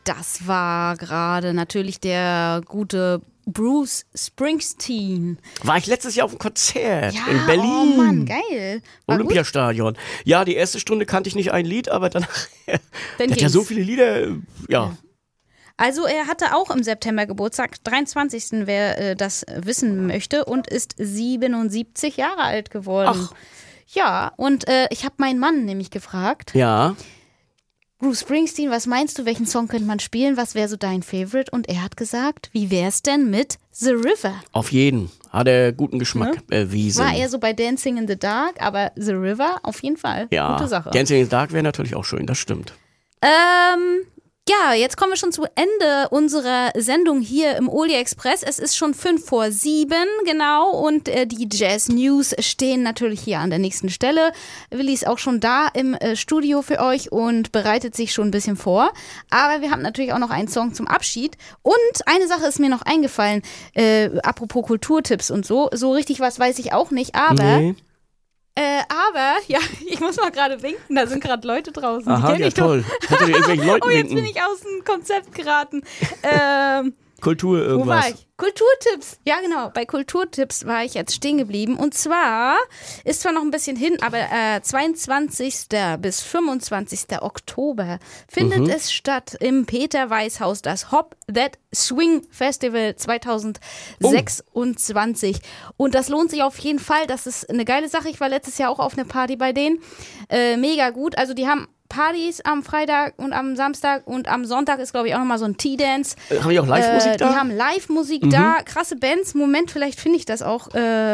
das war gerade natürlich der gute Bruce Springsteen. War ich letztes Jahr auf einem Konzert Ja, in Berlin. oh Mann, geil. War Olympiastadion. Ja, die erste Stunde kannte ich nicht ein Lied, aber danach. Dann Der hat ja ging's. so viele Lieder. Ja. Also er hatte auch im September Geburtstag, 23. wer das wissen möchte, und ist 77 Jahre alt geworden. Ach. Ja, und ich habe meinen Mann nämlich gefragt, Ja. Bruce Springsteen, was meinst du, welchen Song könnte man spielen, was wäre so dein Favorite? Und er hat gesagt, wie wär's denn mit The River? Auf jeden. Hat er guten Geschmack erwiesen. War eher so bei Dancing in the Dark, aber The River auf jeden Fall. Ja. Gute Sache. Dancing in the Dark wäre natürlich auch schön, das stimmt. Ja, jetzt kommen wir schon zu Ende unserer Sendung hier im Oli Express. Es ist schon 6:55, genau, und die Jazz News stehen natürlich hier an der nächsten Stelle. Willi ist auch schon da im Studio für euch und bereitet sich schon ein bisschen vor. Aber wir haben natürlich auch noch einen Song zum Abschied. Und eine Sache ist mir noch eingefallen, apropos Kulturtipps und so richtig was weiß ich auch nicht, aber... Nee. Aber, ja, ich muss mal gerade winken, da sind gerade Leute draußen. Die Aha, kenn ja ich doch. toll. Hätte dir irgendwelchen Leuten Oh, jetzt bin winken. ich aus dem Konzept geraten. Kultur Wo war irgendwas. ich? Kulturtipps. Ja, genau. Bei Kulturtipps war ich jetzt stehen geblieben. Und zwar ist zwar noch ein bisschen hin, aber 22. bis 25. Oktober findet es statt im Peter-Weiß-Haus, das Hop That Swing Festival 2026. Und das lohnt sich auf jeden Fall. Das ist eine geile Sache. Ich war letztes Jahr auch auf einer Party bei denen. Mega gut. Also die haben Partys am Freitag und am Samstag und am Sonntag ist, glaube ich, auch nochmal so ein Tea-Dance. Haben die auch Live-Musik da? Die haben Live-Musik da, krasse Bands. Moment, vielleicht finde ich das auch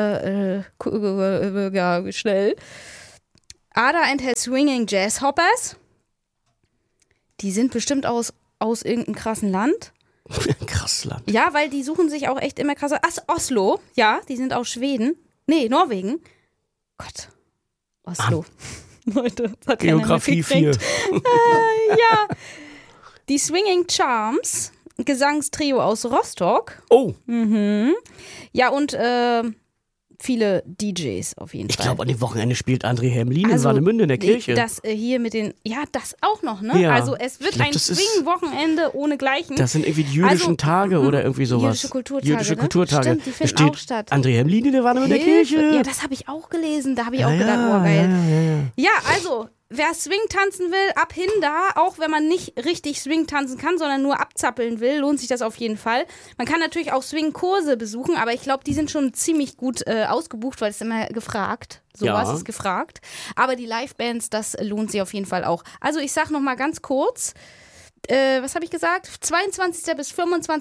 schnell. Ada and her Swinging Jazz Hoppers. Die sind bestimmt aus irgendeinem krassen Land. Krass Land. Ja, weil die suchen sich auch echt immer krasse. Oslo, ja, die sind aus Schweden. Nee, Norwegen. Gott, Oslo. Leute, das hat keiner mehr Geografie 4. gekriegt. Ja, die Swinging Charms, Gesangstrio aus Rostock. Oh, Ja, und viele DJs auf jeden ich Fall. glaube, an dem Wochenende spielt André Hermlin in Warnemünde in der Kirche. Das hier mit den, ja, das auch noch, ne? Ja. Also es wird Ich glaub, ein das ist- Swing-Wochenende ohnegleichen. Das sind irgendwie die jüdischen Also, Tage oder irgendwie sowas. Jüdische Kulturtage, Jüdische ne? Kulturtage. Stimmt, die Da finden steht auch statt. André Hermlin in der Warnemünder Kirche. Ja, das habe ich auch gelesen. Da habe ich auch gedacht, oh geil. Ja, also, wer Swing tanzen will, ab hin da. Auch wenn man nicht richtig Swing tanzen kann, sondern nur abzappeln will, lohnt sich das auf jeden Fall. Man kann natürlich auch Swing-Kurse besuchen, aber ich glaube, die sind schon ziemlich gut ausgebucht, weil es immer gefragt. Sowas Ja. ist gefragt. Aber die Live-Bands, das lohnt sich auf jeden Fall auch. Also ich sag noch mal ganz kurz, was habe ich gesagt? 22. bis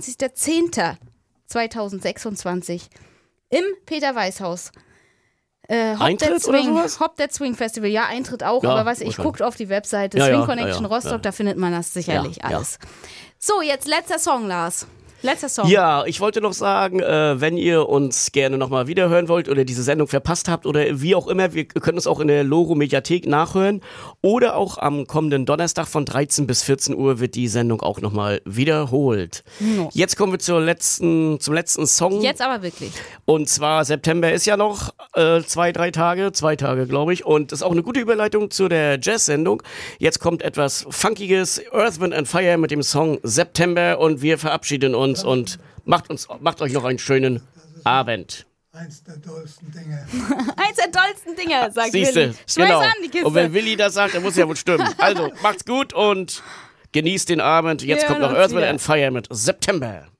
25.10.2026 im Peter-Weiß-Haus. Eintritt oder sowas? Hop That Swing Festival, ja, Eintritt auch, Ja, aber ich wahrscheinlich. guckt auf die Webseite, Ja, Swing ja, Connection ja, ja, Rostock, ja. da findet man das sicherlich Ja, ja. alles. So, jetzt letzter Song, Lars. Letzter Song. Ja, ich wollte noch sagen, wenn ihr uns gerne nochmal wiederhören wollt oder diese Sendung verpasst habt oder wie auch immer, wir können es auch in der Loro Mediathek nachhören oder auch am kommenden Donnerstag von 13 bis 14 Uhr wird die Sendung auch nochmal wiederholt. No. Jetzt kommen wir zum letzten Song. Jetzt aber wirklich. Und zwar September ist ja noch 2 Tage, glaube ich. Und das ist auch eine gute Überleitung zu der Jazz-Sendung. Jetzt kommt etwas Funkiges, Earth, Wind and Fire mit dem Song September und wir verabschieden uns und macht euch noch einen schönen Abend. Eins der tollsten Dinge. Eins der tollsten Dinge, sagt Siehste, Willi. Schmeiß genau. an die Kiste. Und wenn Willi das sagt, dann muss ja wohl stimmen. Also, macht's gut und genießt den Abend. Jetzt Wir kommt noch hören uns Earth, Wind wieder. and Fire mit September.